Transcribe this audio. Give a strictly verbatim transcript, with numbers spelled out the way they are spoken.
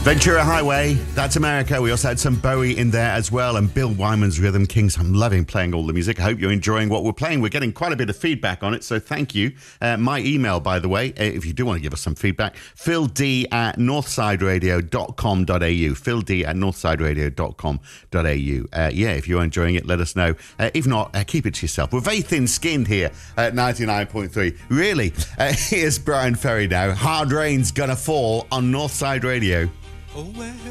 Ventura Highway, that's America. We also had some Bowie in there as well, and Bill Wyman's Rhythm Kings. I'm loving playing all the music. I hope you're enjoying what we're playing. We're getting quite a bit of feedback on it, so thank you. Uh, my email, by the way, if you do want to give us some feedback, phil d at northsideradio dot com dot a u. phil d at northsideradio dot com dot a u. Uh, yeah, if you're enjoying it, let us know. Uh, if not, uh, keep it to yourself. We're very thin-skinned here at ninety-nine point three. Really, uh, here's Brian Ferry now. Hard rain's gonna fall on Northside Radio. Oh, where